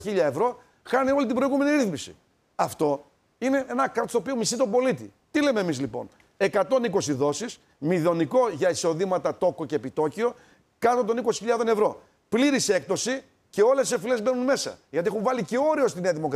1.000 ευρώ, χάνει όλη την προηγούμενη ρύθμιση. Αυτό είναι ένα κράτος το οποίο μισεί τον πολίτη. Τι λέμε εμείς λοιπόν? 120 δόσεις, μηδονικό για εισοδήματα τόκο και επιτόκιο, κάτω των 20.000 ευρώ. Πλήρης έκπτωση και όλες οι εφηλές μπαίνουν μέσα. Γιατί έχουν βάλει και όριο στη Νέα Δημοκρατία.